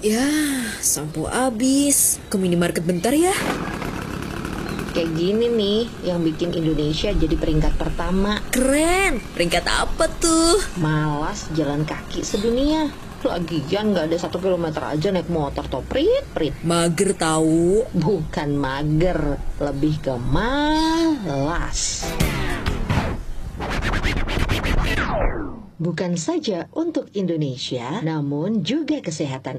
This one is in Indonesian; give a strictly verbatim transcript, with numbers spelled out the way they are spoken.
Ya, sampo habis. Ke minimarket bentar ya. Kayak gini nih yang bikin Indonesia jadi peringkat pertama. Keren. Peringkat apa tuh? Malas jalan kaki sedunia. Lagian gak ada satu kilometer aja naik motor toh, prit-prit. Mager tahu. Bukan mager, lebih ke malas. Bukan saja untuk Indonesia, namun juga kesehatan